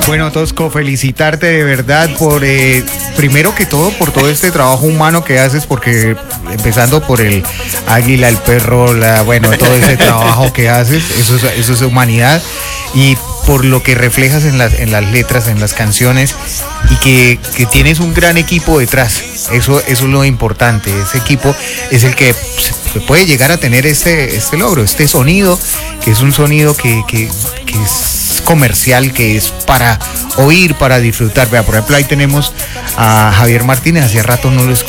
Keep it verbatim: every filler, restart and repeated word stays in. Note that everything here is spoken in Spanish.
Bueno, Tosco, felicitarte de verdad por, eh, primero que todo, por todo este trabajo humano que haces, porque empezando por el águila, el perro, la, bueno, todo ese trabajo que haces, eso es, eso es humanidad, y por lo que reflejas en las, en las letras, en las canciones, y que, que tienes un gran equipo detrás. Eso, eso es lo importante. Ese equipo es el que pues, puede llegar a tener este, este logro, este sonido, que es un sonido que, que, que es comercial, que es para oír, para disfrutar. Vea, por ejemplo, ahí tenemos a Javier Martínez, hacía rato no lo escuchaba.